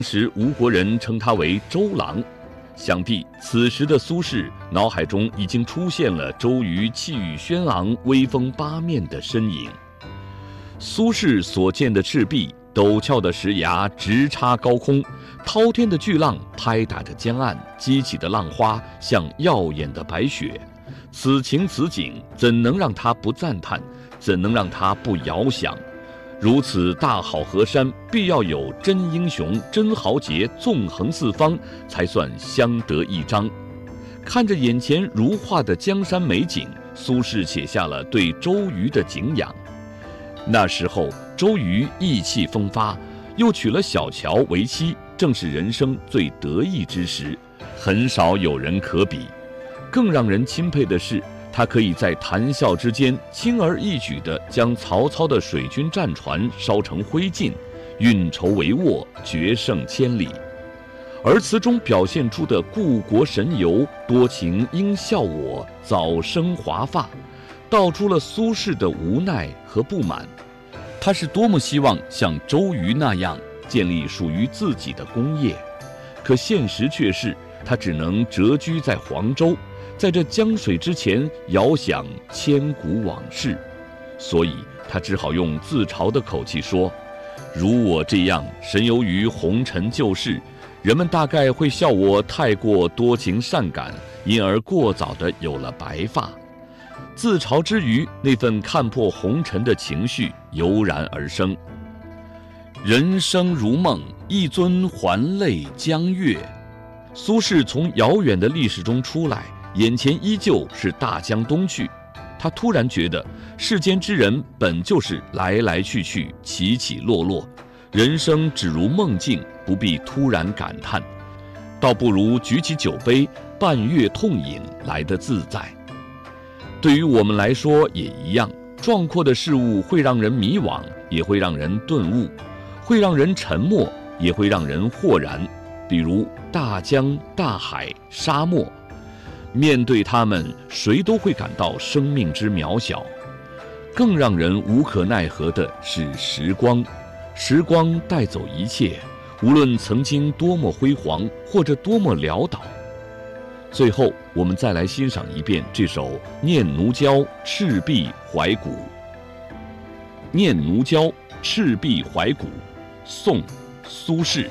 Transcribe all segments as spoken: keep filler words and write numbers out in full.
时吴国人称他为周郎，想必此时的苏轼脑海中已经出现了周瑜气宇轩昂、威风八面的身影。苏轼所见的赤壁，陡峭的石崖直插高空，滔天的巨浪拍打着江岸，激起的浪花像耀眼的白雪。此情此景，怎能让他不赞叹？怎能让他不遥想？如此大好河山，必要有真英雄、真豪杰纵横四方，才算相得益彰。看着眼前如画的江山美景，苏轼写下了对周瑜的敬仰。那时候，周瑜意气风发，又娶了小乔为妻，正是人生最得意之时，很少有人可比。更让人钦佩的是，他可以在谈笑之间轻而易举地将曹操的水军战船烧成灰烬，运筹帷幄，决胜千里。而词中表现出的故国神游、多情应笑我、早生华发，道出了苏轼的无奈和不满。他是多么希望像周瑜那样建立属于自己的功业，可现实却是他只能谪居在黄州，在这江水之前遥想千古往事，所以他只好用自嘲的口气说：如我这样神游于红尘旧事，人们大概会笑我太过多情善感，因而过早地有了白发。自嘲之余，那份看破红尘的情绪油然而生。人生如梦，一尊还酹江月。苏轼从遥远的历史中出来，眼前依旧是大江东去。他突然觉得，世间之人本就是来来去去，起起落落，人生只如梦境，不必突然感叹，倒不如举起酒杯，伴月痛饮来得自在。对于我们来说也一样，壮阔的事物会让人迷惘，也会让人顿悟，会让人沉默，也会让人豁然。比如大江、大海、沙漠，面对它们，谁都会感到生命之渺小。更让人无可奈何的是时光，时光带走一切，无论曾经多么辉煌，或者多么潦倒。最后，我们再来欣赏一遍这首《念奴娇·赤壁怀古》。《念奴娇·赤壁怀古》，宋·苏轼。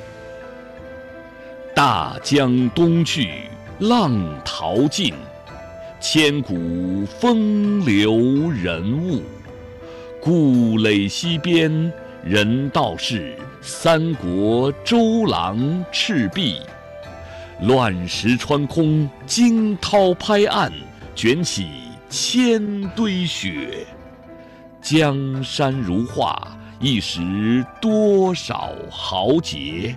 大江东去，浪淘尽，千古风流人物。故垒西边，人道是三国周郎赤壁。乱石穿空，惊涛拍岸，卷起千堆雪。江山如画，一时多少豪杰。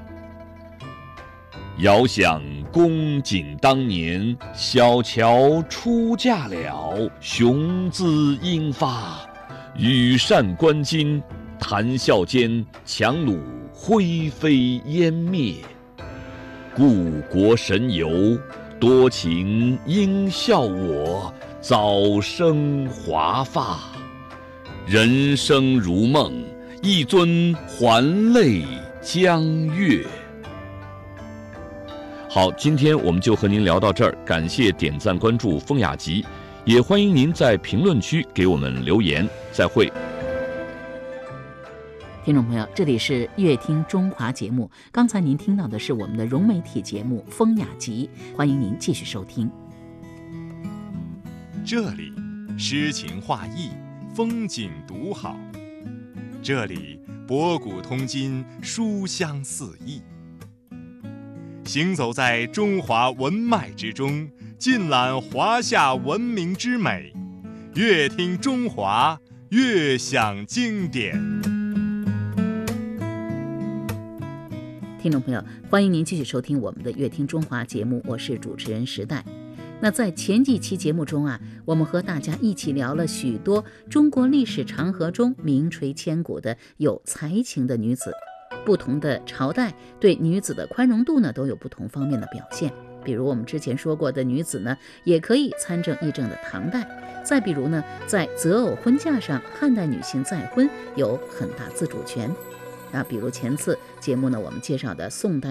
遥想公瑾当年，小乔出嫁了，雄姿英发。羽扇纶巾，谈笑间，樯橹灰飞烟灭。故国神游，多情应笑我，早生华发。人生如梦，一尊还酹江月。好，今天我们就和您聊到这儿，感谢点赞关注风雅集，也欢迎您在评论区给我们留言，再会。 听众朋友，这里是乐听中华节目，刚才您听到的是我们的融媒体节目风雅集，欢迎您继续收听。 这里诗情画意，风景独好，这里博古通今，书香四溢。行走在中华文脉之中，尽览华夏文明之美，乐听中华，乐享经典。 听众朋友，欢迎您继续收听我们的乐听中华节目，我是主持人时代。那在前几期节目中啊，我们和大家一起聊了许多中国历史长河中名垂千古的有才情的女子。不同的朝代对女子的宽容度呢，都有不同方面的表现。比如我们之前说过的女子呢，也可以参政议政的唐代。再比如呢，在择偶婚嫁上，汉代女性再婚有很大自主权。啊，比如前次节目呢，我们介绍的宋代